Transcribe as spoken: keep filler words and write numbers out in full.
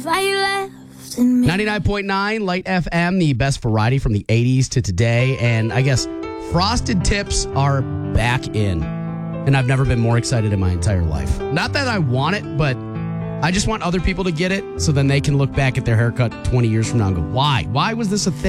ninety-nine point nine Light F M, the best variety from the eighties to today. And I guess Frosted Tips are back in. And I've never been more excited in my entire life. Not that I want it, but I just want other people to get it so then they can look back at their haircut twenty years from now and go, why? Why was this a thing?